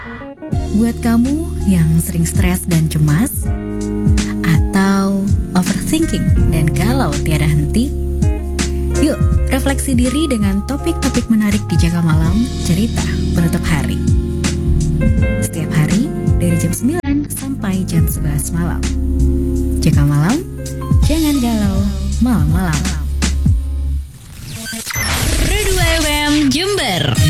Buat kamu yang sering stres dan cemas, atau overthinking dan galau tiada henti, yuk refleksi diri dengan topik-topik menarik di Jaga Malam, cerita penutup hari. Setiap hari dari jam 9 sampai jam 11 malam. Jaga Malam, jangan galau malam-malam. Pro 2 FM Jember.